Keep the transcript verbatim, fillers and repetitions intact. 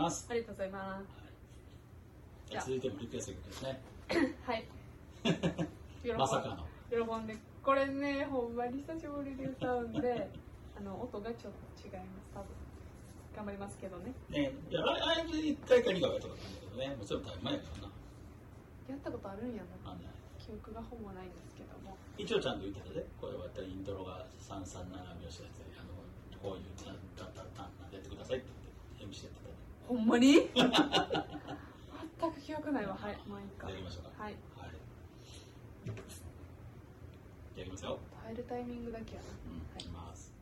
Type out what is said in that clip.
ます。 ありがとうございます。はい、 じゃあ続いてもリクエスト曲ですね。 はい。 まさかの。 喜んで、これね、ほんまに久しぶりで歌うんで、あの音がちょっと違います。多分頑張りますけどね。 ね、いやライブいっかいかにかいやったことあるんだけどね、もちろん大変前やからな。 やったことあるんやな。 あんね。 記憶がほぼないんですけども。 一応ちゃんと言ってたで、これはやったらイントロがさんさんなな拍子で、あのこういうタンタンタンタンやってくださいって言って エムシー やってたね。 ほんまに？全く記憶ないわ。はい、もういいか。 やりましょうか。 はい。 はい。やりますよ。 入るタイミングだけやな。 うん、いきます。